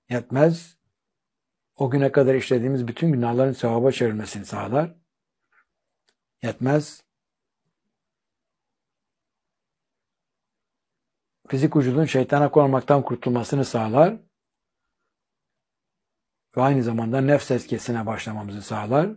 Yetmez. O güne kadar işlediğimiz bütün günahların sevaba çevrilmesini sağlar. Yetmez. Fizik vücudun şeytana kullanmaktan kurtulmasını sağlar. Ve aynı zamanda nefs eskisine başlamamızı sağlar.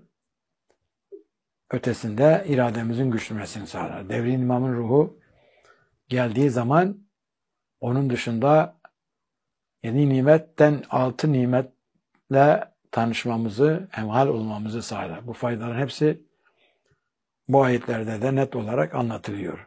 Ötesinde irademizin güçlenmesini sağlar. Devrin imamın ruhu geldiği zaman onun dışında 7 nimetten 6 nimetle tanışmamızı, hemhal olmamızı sağlar. Bu faydaların hepsi bu ayetlerde de net olarak anlatılıyor.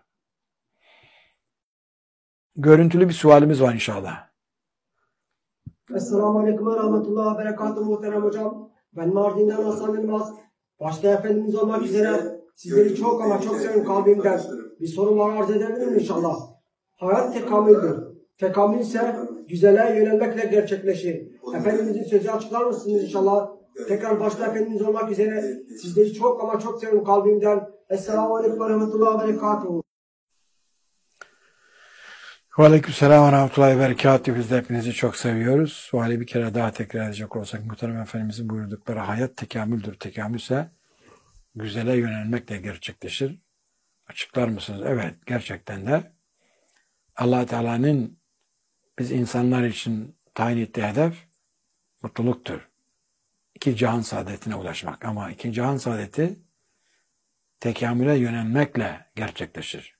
Görüntülü bir sualimiz var inşallah. Esselamu Aleyküm ve Rahmetullah ve Berekatuhu muhterem hocam. Ben Mardin'den Hasan Elmas. Başta Efendimiz olmak üzere sizleri çok ama çok seviyorum kalbimden. Bir sorum var arz edebilirim inşallah. Hayat tekamüldür. Tekamül ise güzele yönelmekle gerçekleşir. Efendimizin sözü açıklar mısınız inşallah? Tekrar başta Efendimiz olmak üzere sizleri çok ama çok seviyorum kalbimden. Esselamu Aleyküm ve Rahmetullah ve Berekatuhu. Aleykümselam ve rahmetullahi ve berekatuhu. Biz de hepinizi çok seviyoruz. Suali bir kere daha tekrar edecek olsak, Muhterem Efendimizin buyurdukları hayat tekamüldür. Tekamül ise güzele yönelmekle gerçekleşir. Açıklar mısınız? Evet, gerçekten de Allah Teala'nın biz insanlar için tayin ettiği hedef mutluluktur. İki cihan saadetine ulaşmak. Ama iki cihan saadeti tekamüle yönelmekle gerçekleşir.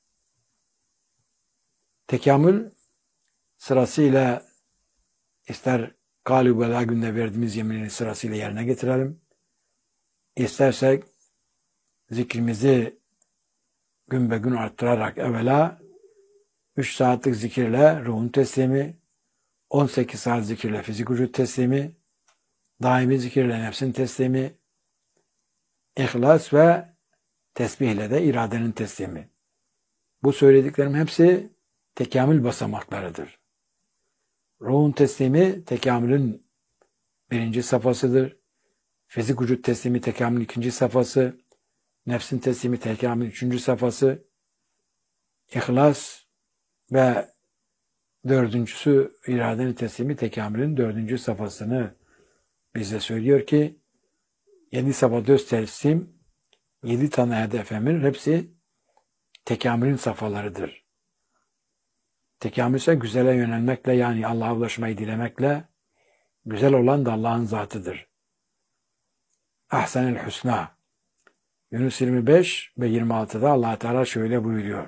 Tekamül sırasıyla ister Galib Bela günde verdiğimiz yeminleri sırasıyla yerine getirelim. İstersek zikrimizi gün be gün arttırarak evvela 3 saatlik zikirle ruhun teslimi, 18 saat zikirle fizik vücut teslimi, daimi zikirle nefsin teslimi, ihlas ve tesbihle de iradenin teslimi. Bu söylediklerim hepsi tekamül basamaklarıdır. Ruhun teslimi tekamülün birinci safhasıdır. Fizik vücut teslimi tekamülün ikinci safhası. Nefsin teslimi tekamülün üçüncü safhası. İhlas ve dördüncüsü iradenin teslimi tekamülün dördüncü safhasını bize söylüyor ki 7 safha 4 teslim, 7 tane hedef emir hepsi tekamülün safhalarıdır. Tekamül ise güzele yönelmekle, yani Allah'a ulaşmayı dilemekle, güzel olan da Allah'ın zatıdır. Ahsenel husna. Yunus 25 ve 26'da Allah Teala şöyle buyuruyor.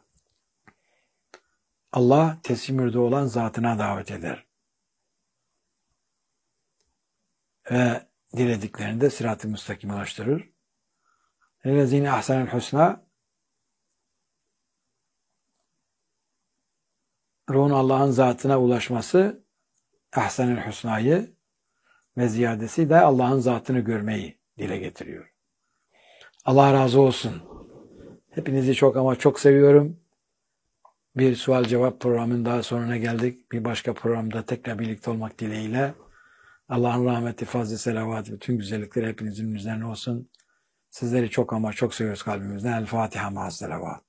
Allah teslimürde olan zatına davet eder. Ve dilediklerini de sırat-ı müstakime ulaştırır. Ellezine ahsenel husna, ruhun Allah'ın zatına ulaşması, ahsenel husnayı ve ziyadesi de Allah'ın zatını görmeyi dile getiriyor. Allah razı olsun. Hepinizi çok ama çok seviyorum. Bir sual cevap programının daha sonuna geldik. Bir başka programda tekrar birlikte olmak dileğiyle. Allah'ın rahmeti, fazla selavatı, bütün güzellikleri hepinizin üzerine olsun. Sizleri çok ama çok seviyoruz kalbimizden. El Fatiha ma'as selavat.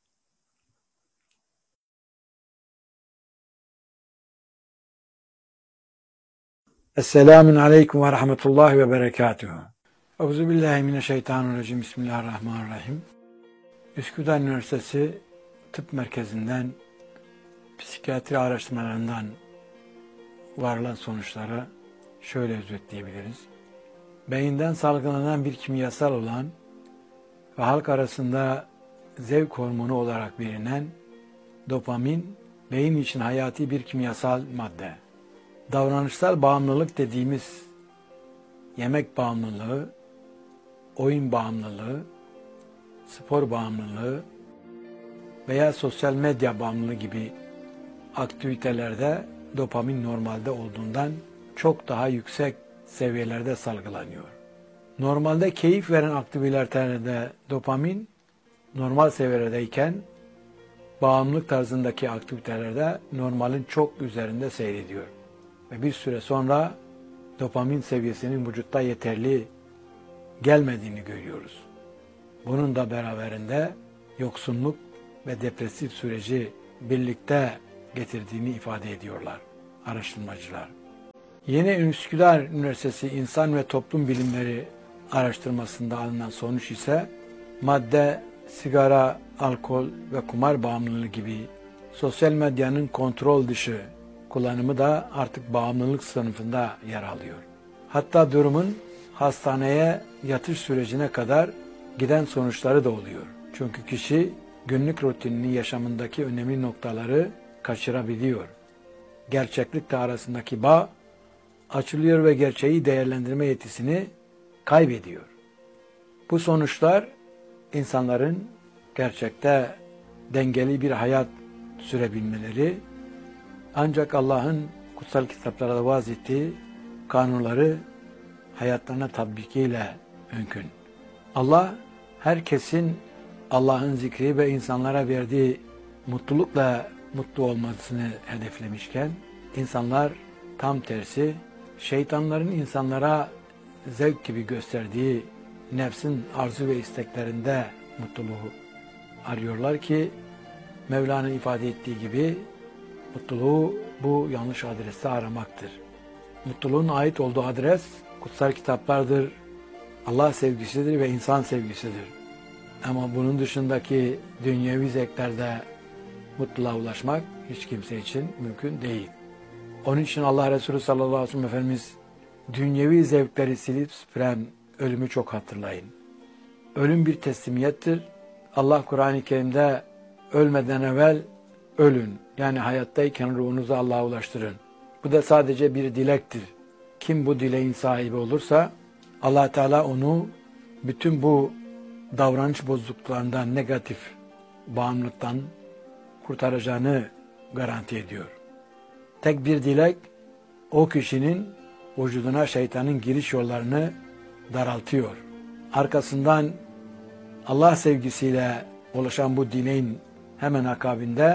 Esselamun aleyküm ve rahmetullahi ve berekatuhu. Euzubillahimineşşeytanirracim. Bismillahirrahmanirrahim. Üsküdar Üniversitesi Tıp Merkezi'nden psikiyatri araştırmalarından varılan sonuçları şöyle özetleyebiliriz. Beyinden salgılanan bir kimyasal olan ve halk arasında zevk hormonu olarak bilinen dopamin, beyin için hayati bir kimyasal madde. Davranışsal bağımlılık dediğimiz yemek bağımlılığı, oyun bağımlılığı, spor bağımlılığı veya sosyal medya bağımlılığı gibi aktivitelerde dopamin normalde olduğundan çok daha yüksek seviyelerde salgılanıyor. Normalde keyif veren aktivitelerde dopamin normal seviyelerdeyken bağımlılık tarzındaki aktivitelerde normalin çok üzerinde seyrediyor. Ve bir süre sonra dopamin seviyesinin vücutta yeterli gelmediğini görüyoruz. Bunun da beraberinde yoksunluk ve depresif süreci birlikte getirdiğini ifade ediyorlar araştırmacılar. Yeni Üsküdar Üniversitesi İnsan ve Toplum Bilimleri araştırmasında alınan sonuç ise madde, sigara, alkol ve kumar bağımlılığı gibi sosyal medyanın kontrol dışı kullanımı da artık bağımlılık sınıfında yer alıyor. Hatta durumun hastaneye yatış sürecine kadar giden sonuçları da oluyor. Çünkü kişi günlük rutinini yaşamındaki önemli noktaları kaçırabiliyor. Gerçeklikle arasındaki bağ açılıyor ve gerçeği değerlendirme yetisini kaybediyor. Bu sonuçlar insanların gerçekte dengeli bir hayat sürebilmeleri ancak Allah'ın kutsal kitaplarda vaz ettiği kanunları hayatlarına tatbikiyle mümkün. Allah herkesin Allah'ın zikri ve insanlara verdiği mutlulukla mutlu olmasını hedeflemişken insanlar tam tersi şeytanların insanlara zevk gibi gösterdiği nefsin arzu ve isteklerinde mutluluğu arıyorlar ki Mevla'nın ifade ettiği gibi mutluluğu bu yanlış adreste aramaktır. Mutluluğun ait olduğu adres kutsal kitaplardır, Allah sevgisidir ve insan sevgisidir. Ama bunun dışındaki dünyevi zevklerde mutluluğa ulaşmak hiç kimse için mümkün değil. Onun için Allah Resulü sallallahu aleyhi ve sellem Efendimiz dünyevi zevkleri silip süpüren ölümü çok hatırlayın. Ölüm bir teslimiyettir. Allah Kur'an-ı Kerim'de ölmeden evvel ölün. Yani hayattayken ruhunuzu Allah'a ulaştırın. Bu da sadece bir dilektir. Kim bu dileğin sahibi olursa Allah Teala onu bütün bu davranış bozukluklarından, negatif bağımlılıktan kurtaracağını garanti ediyor. Tek bir dilek o kişinin vücuduna şeytanın giriş yollarını daraltıyor. Arkasından Allah sevgisiyle oluşan bu dileğin hemen akabinde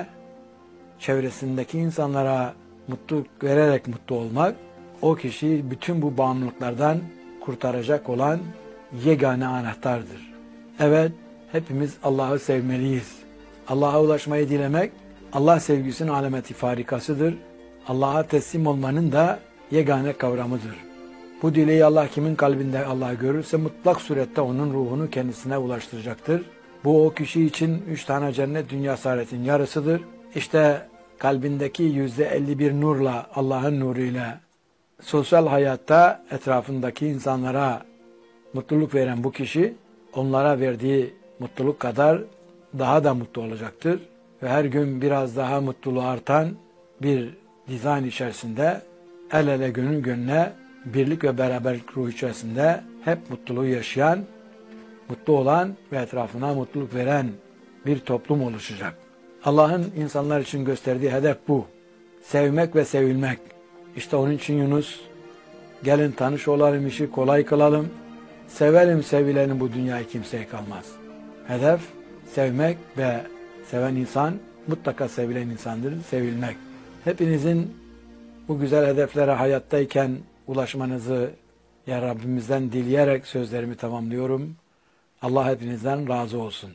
çevresindeki insanlara mutluluk vererek mutlu olmak o kişiyi bütün bu bağımlılıklardan kurtaracak olan yegane anahtardır. Evet, hepimiz Allah'ı sevmeliyiz. Allah'a ulaşmayı dilemek Allah sevgisinin alameti farikasıdır. Allah'a teslim olmanın da yegane kavramıdır. Bu dileği Allah kimin kalbinde Allah görürse mutlak surette onun ruhunu kendisine ulaştıracaktır. Bu o kişi için 3 tane cennet dünya saadetin yarısıdır. İşte kalbindeki %51 nurla, Allah'ın nuruyla sosyal hayatta etrafındaki insanlara mutluluk veren bu kişi onlara verdiği mutluluk kadar daha da mutlu olacaktır. Ve her gün biraz daha mutluluğu artan bir dizayn içerisinde el ele gönül gönüle birlik ve beraberlik ruhu içerisinde hep mutluluğu yaşayan, mutlu olan ve etrafına mutluluk veren bir toplum oluşacak. Allah'ın insanlar için gösterdiği hedef bu. Sevmek ve sevilmek. İşte onun için Yunus, gelin tanış olalım, işi kolay kılalım. Sevelim sevilenin bu dünyayı kimseye kalmaz. Hedef sevmek ve seven insan mutlaka sevilen insandır, sevilmek. Hepinizin bu güzel hedeflere hayattayken ulaşmanızı ya Rabbimizden dileyerek sözlerimi tamamlıyorum. Allah hepinizden razı olsun.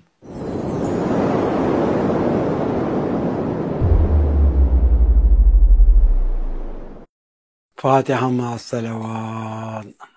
Fatiha ma'as salavat.